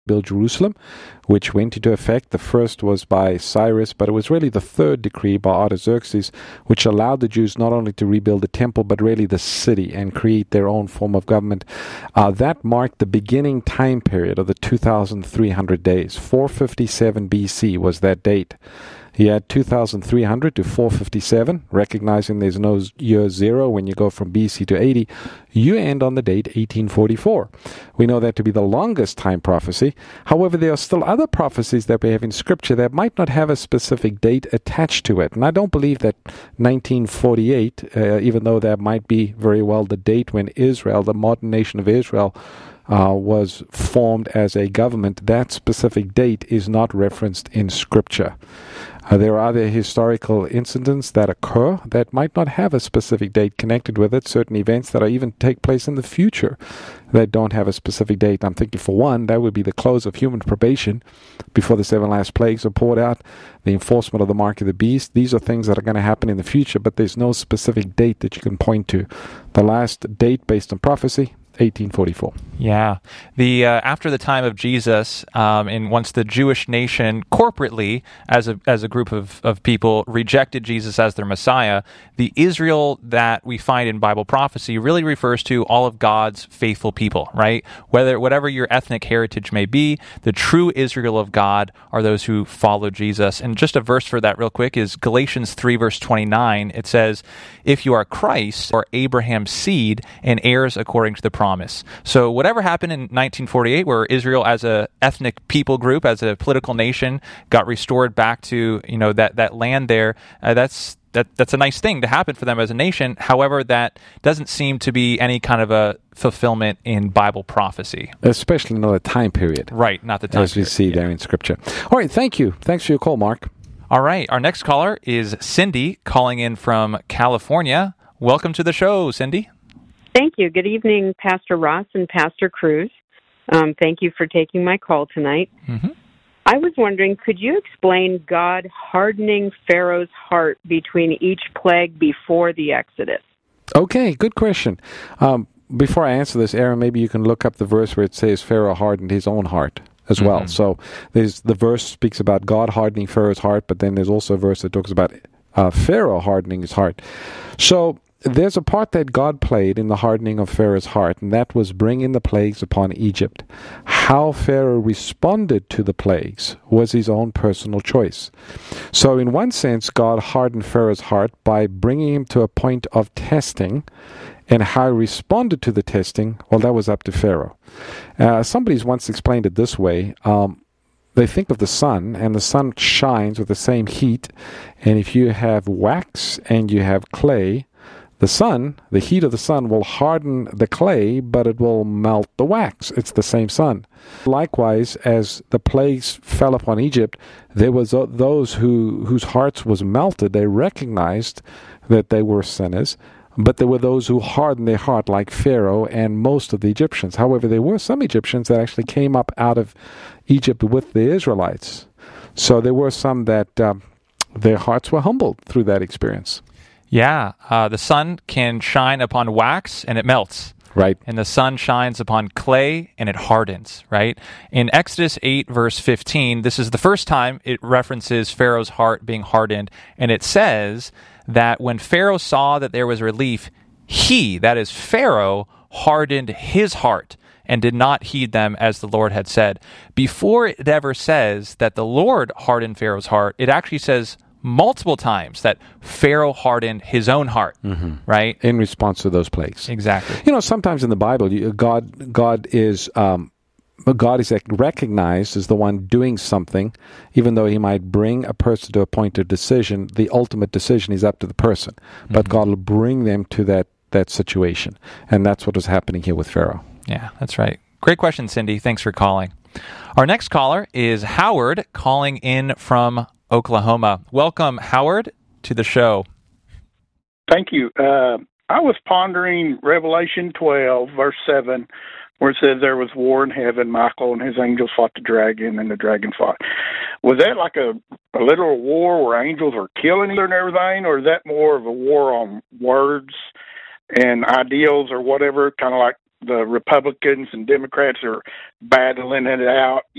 build Jerusalem, which went into effect. The first was by Cyrus, but it was really the third decree by Artaxerxes, which allowed the Jews not only to rebuild the temple, but really the city and create their own form of government. That marked the beginning time period of the 2,300 days. 457 BC was that date. He had 2,300 to 457, recognizing there's no year zero when you go from BC to 80. You end on the date 1844. We know that to be the longest time prophecy. However, there are still other prophecies that we have in Scripture that might not have a specific date attached to it. And I don't believe that 1948, even though that might be very well the date when Israel, the modern nation of Israel, was formed as a government, that specific date is not referenced in Scripture. There are other historical incidents that occur that might not have a specific date connected with it, certain events that are even take place in the future that don't have a specific date. I'm thinking, for one, that would be the close of human probation before the 7 last plagues are poured out, the enforcement of the mark of the beast. These are things that are going to happen in the future, but there's no specific date that you can point to. The last date based on prophecy, 1844. Yeah. The after the time of Jesus, and once the Jewish nation corporately, as a group of people, rejected Jesus as their Messiah, the Israel that we find in Bible prophecy really refers to all of God's faithful people, right? Whatever your ethnic heritage may be, the true Israel of God are those who follow Jesus. And just a verse for that real quick is Galatians 3, verse 29. It says, "If you are Christ, or Abraham's seed, and heirs according to the promise." So whatever happened in 1948, where Israel as a ethnic people group, as a political nation, got restored back to that land there, that's a nice thing to happen for them as a nation. However, that doesn't seem to be any kind of a fulfillment in Bible prophecy. Especially not a time period. Right, not the time as we see there in Scripture. All right, thank you. Thanks for your call, Mark. All right, our next caller is Cindy, calling in from California. Welcome to the show, Cindy. Thank you. Good evening, Pastor Ross and Pastor Cruz. Thank you for taking my call tonight. Mm-hmm. I was wondering, could you explain God hardening Pharaoh's heart between each plague before the Exodus? Okay, good question. Before I answer this, Aaron, maybe you can look up the verse where it says Pharaoh hardened his own heart as well. So the verse speaks about God hardening Pharaoh's heart, but then there's also a verse that talks about Pharaoh hardening his heart. So there's a part that God played in the hardening of Pharaoh's heart, and that was bringing the plagues upon Egypt. How Pharaoh responded to the plagues was his own personal choice. So in one sense, God hardened Pharaoh's heart by bringing him to a point of testing, and how he responded to the testing, well, that was up to Pharaoh. Somebody's once explained it this way. They think of the sun, and the sun shines with the same heat, and if you have wax and you have clay, the heat of the sun will harden the clay, but it will melt the wax. It's the same sun. Likewise, as the plagues fell upon Egypt, there was those whose hearts was melted. They recognized that they were sinners, but there were those who hardened their heart, like Pharaoh and most of the Egyptians. However, there were some Egyptians that actually came up out of Egypt with the Israelites. So there were some that their hearts were humbled through that experience. Yeah, the sun can shine upon wax and it melts. Right. And the sun shines upon clay and it hardens, right? In Exodus 8, verse 15, this is the first time it references Pharaoh's heart being hardened. And it says that when Pharaoh saw that there was relief, he, that is Pharaoh, hardened his heart and did not heed them as the Lord had said. Before it ever says that the Lord hardened Pharaoh's heart, it actually says multiple times that Pharaoh hardened his own heart, right? In response to those plagues. Exactly. Sometimes in the Bible, God is recognized as the one doing something, even though he might bring a person to a point of decision. The ultimate decision is up to the person, but God will bring them to that situation, and that's what was happening here with Pharaoh. Yeah, that's right. Great question, Cindy. Thanks for calling. Our next caller is Howard, calling in from Oklahoma. Welcome, Howard, to the show. Thank you. I was pondering Revelation 12, verse 7, where it says there was war in heaven. Michael and his angels fought the dragon, and the dragon fought. Was that like a literal war where angels are killing each other and everything, or is that more of a war on words and ideals or whatever, kind of like the Republicans and Democrats are battling it out?